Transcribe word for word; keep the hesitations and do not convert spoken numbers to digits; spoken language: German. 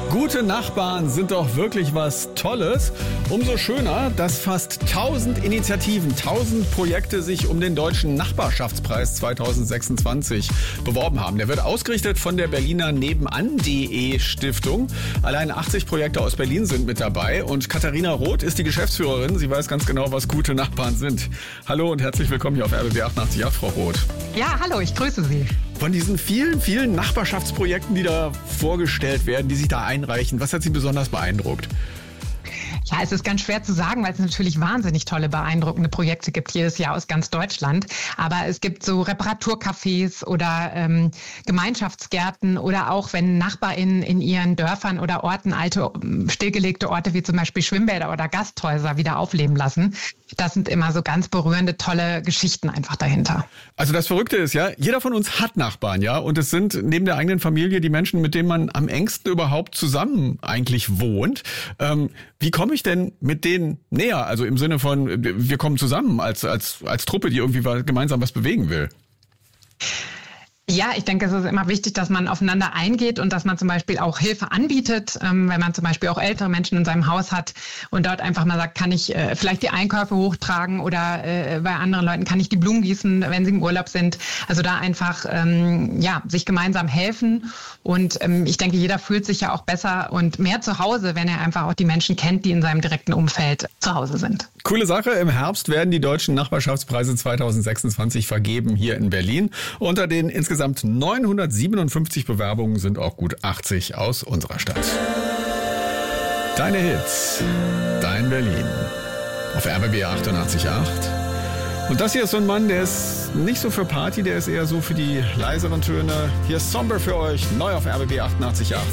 Gute Nachbarn sind doch wirklich was Tolles. Umso schöner, dass fast tausend Initiativen, tausend Projekte sich um den Deutschen Nachbarschaftspreis zweitausendsechsundzwanzig beworben haben. Der wird ausgerichtet von der Berliner Nebenan.de Stiftung. Allein achtzig Projekte aus Berlin sind mit dabei. Und Katharina Roth ist die Geschäftsführerin. Sie weiß ganz genau, was gute Nachbarn sind. Hallo und herzlich willkommen hier auf R B B achtundachtzig Komma acht, Frau Roth. Ja, hallo, ich grüße Sie. Von diesen vielen, vielen Nachbarschaftsprojekten, die da vorgestellt werden, die sich da einreichen, was hat Sie besonders beeindruckt? Ja, es ist ganz schwer zu sagen, weil es natürlich wahnsinnig tolle, beeindruckende Projekte gibt jedes Jahr aus ganz Deutschland. Aber es gibt so Reparaturcafés oder ähm, Gemeinschaftsgärten oder auch, wenn NachbarInnen in ihren Dörfern oder Orten alte, stillgelegte Orte wie zum Beispiel Schwimmbäder oder Gasthäuser wieder aufleben lassen. Das sind immer so ganz berührende, tolle Geschichten einfach dahinter. Also das Verrückte ist ja, jeder von uns hat Nachbarn, ja. Und es sind neben der eigenen Familie die Menschen, mit denen man am engsten überhaupt zusammen eigentlich wohnt. Ähm, wie komme ich denn mit denen näher? Also im Sinne von, wir kommen zusammen als, als, als Truppe, die irgendwie gemeinsam was bewegen will. Ja, ich denke, es ist immer wichtig, dass man aufeinander eingeht und dass man zum Beispiel auch Hilfe anbietet, ähm, wenn man zum Beispiel auch ältere Menschen in seinem Haus hat und dort einfach mal sagt, kann ich äh, vielleicht die Einkäufe hochtragen oder äh, bei anderen Leuten kann ich die Blumen gießen, wenn sie im Urlaub sind. Also da einfach ähm, ja sich gemeinsam helfen und ähm, ich denke, jeder fühlt sich ja auch besser und mehr zu Hause, wenn er einfach auch die Menschen kennt, die in seinem direkten Umfeld zu Hause sind. Coole Sache, im Herbst werden die Deutschen Nachbarschaftspreise zweitausendsechsundzwanzig vergeben hier in Berlin. Unter den insgesamt neunhundertsiebenundfünfzig Bewerbungen sind auch gut achtzig aus unserer Stadt. Deine Hits, dein Berlin. Auf R B B achtundachtzig Komma acht. Und das hier ist so ein Mann, der ist nicht so für Party, der ist eher so für die leiseren Töne. Hier ist Somber für euch, neu auf R B B achtundachtzig Komma acht.